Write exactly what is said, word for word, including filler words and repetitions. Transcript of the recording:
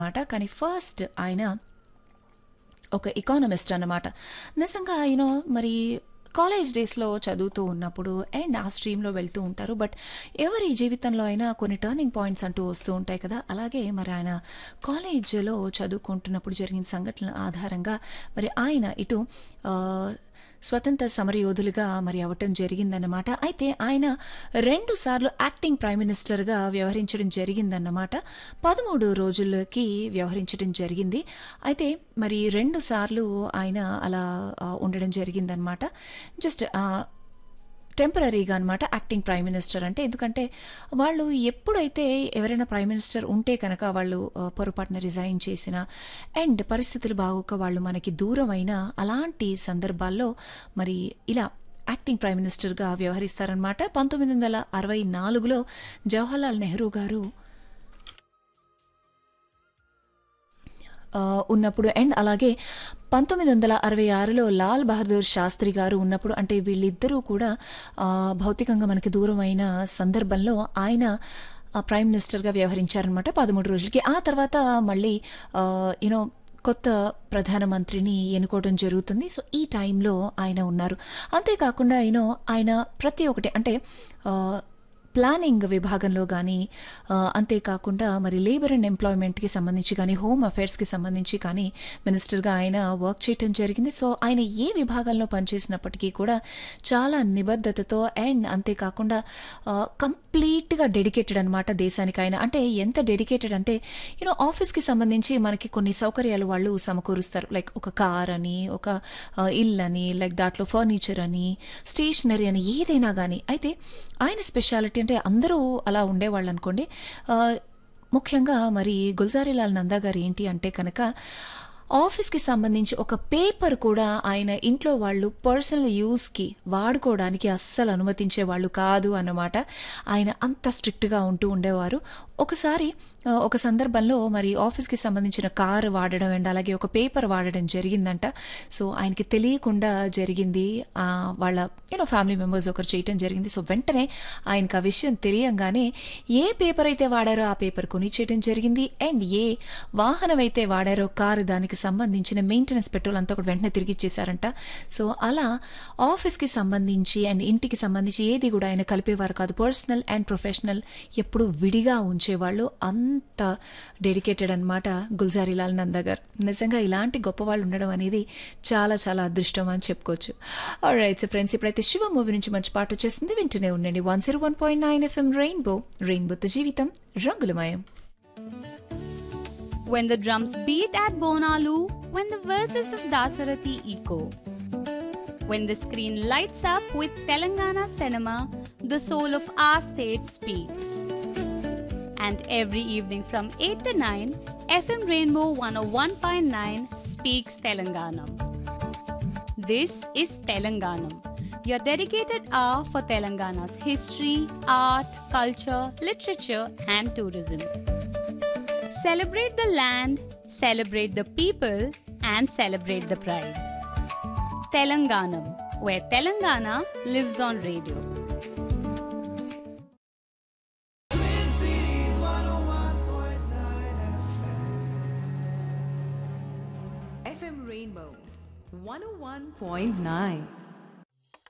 మాట. కానీ ఫస్ట్ ఆయన ఒక ఎకానమిస్ట్ అన్నమాట. నిజంగా యూనో మరి కాలేజ్ డేస్‌లో చదువుతూ ఉన్నప్పుడు అండ్ ఆ స్ట్రీమ్‌లో వెళ్తూ ఉంటారు. బట్ ఎవరి జీవితంలో అయినా కొన్ని టర్నింగ్ పాయింట్స్ అంటూ వస్తూ ఉంటాయి కదా! అలాగే మరి ఆయన కాలేజ్‌లో చదువుకుంటున్నప్పుడు జరిగిన సంఘటనల ఆధారంగా మరి ఆయన ఇటు ఆహ్, స్వతంత్ర సమరయోధులుగా మరి అవ్వటం జరిగిందన్నమాట. అయితే ఆయన రెండు సార్లు యాక్టింగ్ ప్రైమ్ మినిస్టర్‌గా వ్యవహరించడం జరిగిందన్నమాట. పదమూడు రోజులకి వ్యవహరించడం జరిగింది. అయితే మరి రెండు సార్లు ఆయన అలా ఆహ్, ఉండడం జరిగిందనమాట. జస్ట్ ఆహ్, టెంపరరీగా అనమాట యాక్టింగ్ ప్రైమ్ మినిస్టర్ అంటే. ఎందుకంటే వాళ్ళు ఎప్పుడైతే ఎవరైనా ప్రైమ్ మినిస్టర్ ఉంటే కనుక వాళ్ళు ఆహ్, పొరపాటున రిజైన్ చేసినా అండ్ పరిస్థితులు బాగోక వాళ్ళు మనకి దూరమైన అలాంటి సందర్భాల్లో మరి ఇలా యాక్టింగ్ ప్రైమ్ మినిస్టర్‌గా వ్యవహరిస్తారనమాట. పంతొమ్మిది వందల అరవై నాలుగులో జవహర్లాల్ నెహ్రూ గారు ఆహ్, ఉన్నప్పుడు అండ్ అలాగే పంతొమ్మిది వందల అరవై ఆరులో లాల్ బహదూర్ శాస్త్రి గారు ఉన్నప్పుడు అంటే వీళ్ళిద్దరూ కూడా ఆహ్, భౌతికంగా మనకి దూరమైన సందర్భంలో ఆయన ఆహ్, ప్రైమ్ మినిస్టర్‌గా వ్యవహరించారనమాట పదమూడు రోజులకి. ఆ తర్వాత మళ్ళీ ఆహ్, యూనో కొత్త ప్రధానమంత్రిని ఎన్నుకోవడం జరుగుతుంది. సో, ఈ టైంలో ఆయన ఉన్నారు. అంతేకాకుండా యూనో ఆయన ప్రతి ఒక్కటి అంటే ఆహ్, ప్లానింగ్ విభాగంలో గానీ ఆహ్, అంతేకాకుండా మరి లేబర్ అండ్ ఎంప్లాయ్‌మెంట్‌కి సంబంధించి గానీ, హోమ్ అఫైర్స్‌కి సంబంధించి కానీ మినిస్టర్‌గా ఆయన వర్క్ చేయటం జరిగింది. సో, ఆయన ఏ విభాగంలో పనిచేసినప్పటికీ కూడా చాలా నిబద్ధతతో అండ్ అంతేకాకుండా ఆహ్, కంప్లీట్‌గా డెడికేటెడ్ అనమాట దేశానికి ఆయన. అంటే ఎంత డెడికేటెడ్ అంటే యూనో ఆఫీస్‌కి సంబంధించి మనకి కొన్ని సౌకర్యాలు వాళ్ళు సమకూరుస్తారు. లైక్ ఒక కార్ అని, ఒక ఆహ్, ఇల్లని, లైక్ దాంట్లో ఫర్నిచర్ అని, స్టేషనరీ అని ఏదైనా గానీ. అయితే ఆయన స్పెషాలిటీ అంటే అందరూ అలా ఉండేవాళ్ళనుకోండి. ఆహ్, ముఖ్యంగా మరి గుల్జారీలాల్ నందా గారు ఏంటి అంటే కనుక ఆఫీస్‌కి సంబంధించి ఒక పేపర్ కూడా ఆయన ఇంట్లో వాళ్ళు పర్సనల్ యూజ్‌కి వాడుకోవడానికి అస్సలు అనుమతించేవాళ్ళు కాదు అన్నమాట. ఆయన అంత స్ట్రిక్ట్‌గా ఉంటూ ఉండేవారు. ఒకసారి ఆహ్, ఒక సందర్భంలో మరి ఆఫీస్‌కి సంబంధించిన కార్ వాడడం అండ్ అలాగే ఒక పేపర్ వాడడం జరిగిందంట. సో, ఆయనకి తెలియకుండా జరిగింది. ఆహ్, వాళ్ళ యూనో ఫ్యామిలీ మెంబర్స్ ఒకరు చేయటం జరిగింది. సో, వెంటనే ఆయనకు ఆ విషయం తెలియంగానే ఏ పేపర్ అయితే వాడారో ఆ పేపర్ కొనిచ్చేయడం జరిగింది. అండ్ ఏ వాహనం అయితే వాడారో కారు దానికి సంబంధించిన మెయింటెనెన్స్ పెట్రోల్ అంతా కూడా వెంటనే తిరిగిచ్చేశారంట. సో, అలా ఆఫీస్‌కి సంబంధించి అండ్ ఇంటికి సంబంధించి ఏది కూడా ఆయన కలిపేవారు కాదు. పర్సనల్ అండ్ ప్రొఫెషనల్ ఎప్పుడూ విడిగా ఉంచేవాళ్ళు. అంత డెడికేటెడ్ అనమాట గుల్జారీలాల్ నందా గారు. నిజంగా ఇలాంటి గొప్ప వాళ్ళు ఉండడం అనేది చాలా చాలా అదృష్టం అని చెప్పుకోవచ్చు. ఆల్రైట్ సో ఫ్రెండ్స్, ఇప్పుడైతే శివ మూవీ నుంచి మంచి పాట వచ్చేసింది. వింటూనే ఉండండి one zero one point nine FM rainbow. రెయిన్బోతో జీవితం రంగులమయం. When the drums beat at Bonalu, when the verses of Dasarathi echo, when the screen lights up with Telangana cinema, the soul of our state speaks. And every evening from eight to nine, F M Rainbow one oh one point nine speaks Telanganam. This is Telanganam, your dedicated hour for Telangana's history, art, culture, literature and tourism. Celebrate the land, celebrate the people, and celebrate the pride. Telanganam, where Telangana lives on radio. F M Rainbow one oh one point nine.